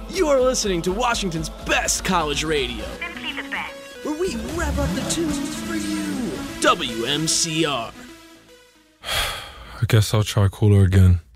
You're listening to Washington's best college radio. Simply the best. Where we wrap up the tunes for you. WMCR. I guess I'll try cooler again.